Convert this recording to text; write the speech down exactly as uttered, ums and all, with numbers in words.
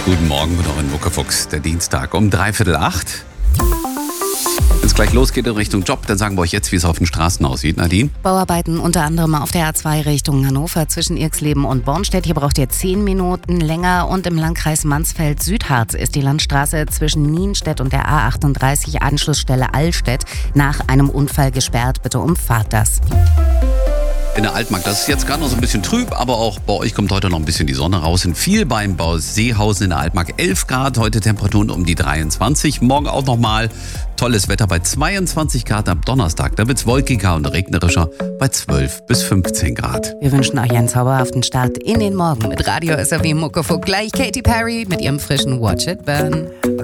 Guten Morgen mit euren Muckefuchs, der Dienstag um dreiviertel acht. Wenn es gleich losgeht in Richtung Job, dann sagen wir euch jetzt, wie es auf den Straßen aussieht. Nadine? Bauarbeiten unter anderem auf der A zwei Richtung Hannover zwischen Irxleben und Bornstedt. Hier braucht ihr zehn Minuten länger. Und im Landkreis Mansfeld-Südharz ist die Landstraße zwischen Nienstedt und der A achtunddreißig Anschlussstelle Allstedt nach einem Unfall gesperrt. Bitte umfahrt das. In der Altmark, das ist jetzt gerade noch so ein bisschen trüb, aber auch bei euch kommt heute noch ein bisschen die Sonne raus. In Vielbeinbau Seehausen in der Altmark elf Grad, heute Temperaturen um die dreiundzwanzig. Morgen auch nochmal tolles Wetter bei zweiundzwanzig Grad am Donnerstag. Da wird es wolkiger und regnerischer bei zwölf bis fünfzehn Grad. Wir wünschen euch einen zauberhaften Start in den Morgen mit Radio S R W Muckefuck. Gleich Katy Perry mit ihrem frischen Watch It Burn.